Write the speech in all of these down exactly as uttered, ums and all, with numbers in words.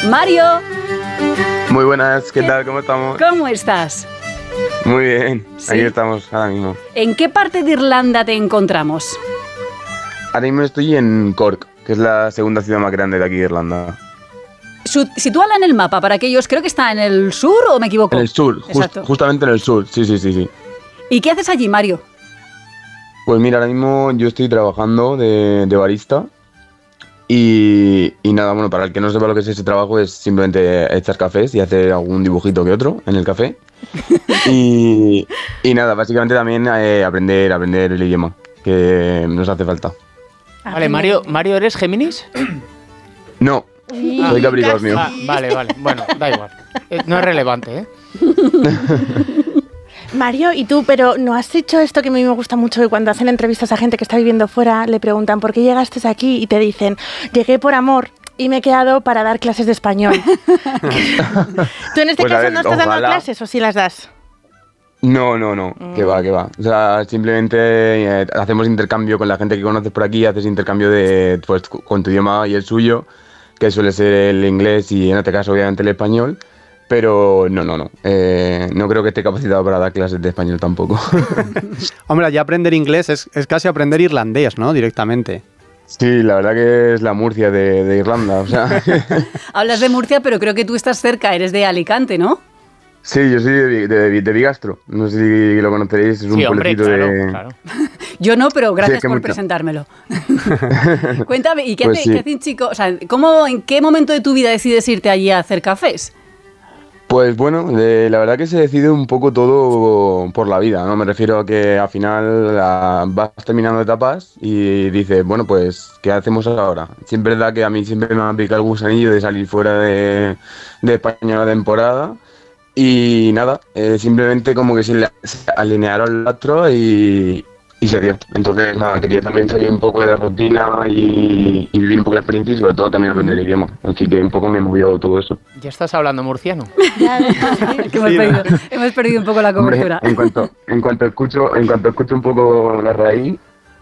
Mario. Muy buenas, ¿qué, ¿Qué tal? ¿Cómo estamos? ¿Cómo estás? Muy bien, ¿Sí? Aquí estamos ahora mismo. ¿En qué parte de Irlanda te encontramos? Ahora mismo estoy en Cork, que es la segunda ciudad más grande de aquí de Irlanda. Sitúala en el mapa para aquellos, creo que está en el sur o me equivoco. En el sur, just, justamente en el sur, sí, sí, sí, sí. ¿Y qué haces allí, Mario? Pues mira, ahora mismo yo estoy trabajando de, de barista y, y nada, bueno, para el que no sepa lo que es ese trabajo es simplemente echar cafés y hacer algún dibujito que otro en el café. y, y nada, básicamente también eh, aprender, aprender el idioma, que nos hace falta. Vale, Mario, Mario, ¿eres Géminis? No. Ah, soy Capricornio. Ah, vale, vale. Bueno, da igual. Eh, no es relevante, ¿eh? Mario, ¿y tú? Pero ¿no has dicho esto que a mí me gusta mucho? Que cuando hacen entrevistas a gente que está viviendo fuera, le preguntan ¿por qué llegaste aquí? Y te dicen, llegué por amor y me he quedado para dar clases de español. ¿Tú en este pues caso ver, no estás ojalá. dando clases o sí las das? No, no, no, mm. que va, que va. O sea, simplemente eh, hacemos intercambio con la gente que conoces por aquí, haces intercambio de, pues, con tu idioma y el suyo, que suele ser el inglés y en este caso obviamente el español, pero no, no, no, eh, no creo que esté capacitado para dar clases de español tampoco. Hombre, ya aprender inglés es, es casi aprender irlandés, ¿no? Directamente. Sí, la verdad que es la Murcia de, de Irlanda, o sea... Hablas de Murcia, pero creo que tú estás cerca, eres de Alicante, ¿no? Sí, yo soy de, de, de Bigastro, no sé si lo conoceréis, es un sí, pueblecito hombre, claro, de... Claro. Yo no, pero gracias sí, por mucho. presentármelo. Cuéntame, ¿y qué, pues hace, sí. ¿qué hace un chico? O sea, ¿cómo, ¿en qué momento de tu vida decides irte allí a hacer cafés? Pues bueno, de, la verdad que se decide un poco todo por la vida, ¿no? Me refiero a que al final la, vas terminando etapas y dices, bueno, pues, ¿qué hacemos ahora? Sí, es verdad que a mí siempre me ha picado el gusanillo de salir fuera de, de España una temporada. Y nada, eh, simplemente como que se, le, se alinearon los astros y, y se dio. Entonces nada, quería también salir un poco de la rutina y, y vivir un poco la experiencia y sobre todo también aprender el idioma. Así que un poco me movió todo eso. ¿Ya estás hablando murciano? que hemos, perdido, hemos perdido un poco la cobertura. Hombre, en cuanto, en cuanto escucho, en cuanto escucho un poco la raíz...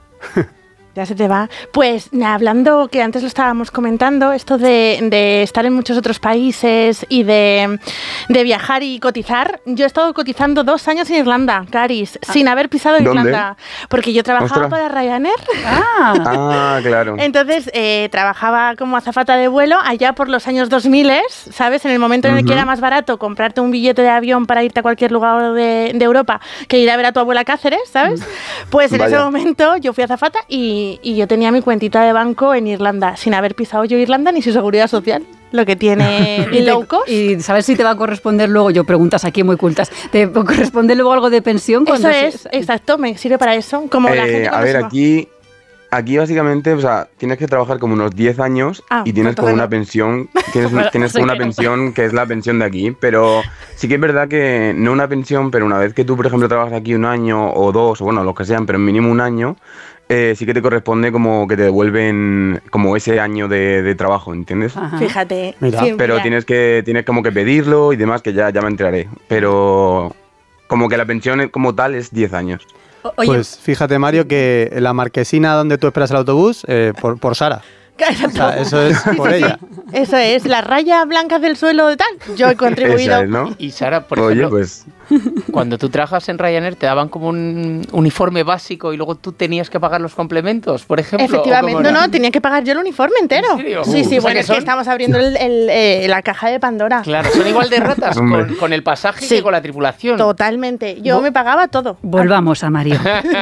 Ya se te va. Pues hablando, que antes lo estábamos comentando, esto de, de estar en muchos otros países y de, de viajar y cotizar. Yo he estado cotizando dos años en Irlanda, Caris, ah. sin haber pisado ¿Dónde? Irlanda. Porque yo trabajaba Ostras. para Ryanair. Ah, ah claro. Entonces eh, trabajaba como azafata de vuelo allá por los años dos mil, ¿sabes? En el momento en el uh-huh. que era más barato comprarte un billete de avión para irte a cualquier lugar de, de Europa que ir a ver a tu abuela Cáceres, ¿sabes? Pues en Vaya. ese momento yo fui azafata y y yo tenía mi cuentita de banco en Irlanda, sin haber pisado yo Irlanda ni su seguridad social, lo que tiene low cost. Y sabes si te va a corresponder luego, yo preguntas aquí muy cultas, ¿te corresponde luego algo de pensión? Eso es, se... exacto, me sirve para eso. Como eh, la gente a ver, aquí, aquí básicamente, o sea, tienes que trabajar como unos diez años ah, y tienes como una pensión, tienes, bueno, tienes como una pensión no. que es la pensión de aquí, pero sí que es verdad que no una pensión, pero una vez que tú, por ejemplo, trabajas aquí un año o dos, o bueno, los que sean, pero mínimo un año, Eh, sí que te corresponde como que te devuelven como ese año de, de trabajo, ¿entiendes? Ajá. Fíjate. Sí, pero mira. tienes que tienes como que pedirlo y demás, que ya, ya me enteraré. Pero como que la pensión como tal es diez años. Oye. Pues fíjate, Mario, que la marquesina donde tú esperas el autobús, eh, por, por Sara. O sea, eso es por sí, ella. Sí. Eso es, las rayas blancas del suelo de tal. Yo he contribuido. Esa es, ¿no? Y Sara, por Oye, ejemplo, pues... cuando tú trabajas en Ryanair te daban como un uniforme básico y luego tú tenías que pagar los complementos, por ejemplo. Efectivamente, no, no, tenía que pagar yo el uniforme entero. ¿En serio? Sí, sí, uh, bueno, es que estamos abriendo el, el, eh, la caja de Pandora. Claro, son igual de ratas con, con el pasaje sí, que con la tripulación. Totalmente, yo Vo- me pagaba todo. Volvamos a Mario.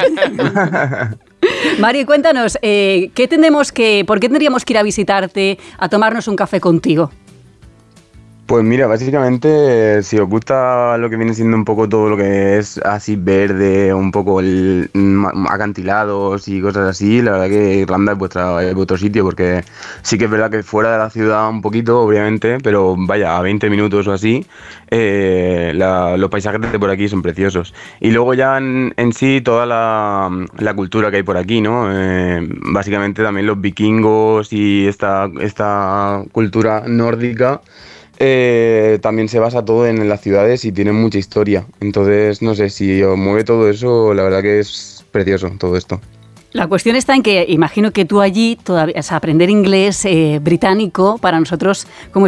Mari, cuéntanos, eh, ¿qué tendremos que, ¿por qué tendríamos que ir a visitarte, a tomarnos un café contigo? Pues mira, básicamente, si os gusta lo que viene siendo un poco todo lo que es así verde, un poco el, acantilados y cosas así, la verdad que Irlanda es, vuestra, es vuestro sitio, porque sí que es verdad que fuera de la ciudad un poquito, obviamente, pero vaya, a veinte minutos o así, eh, la, los paisajes de por aquí son preciosos. Y luego ya en, en sí toda la, la cultura que hay por aquí, ¿no? Eh, básicamente también los vikingos y esta, esta cultura nórdica. Eh, también se basa todo en las ciudades y tiene mucha historia. Entonces, no sé, si os mueve todo eso, la verdad que es precioso todo esto. La cuestión está en que imagino que tú allí, todavía, o sea, aprender inglés eh, británico para nosotros como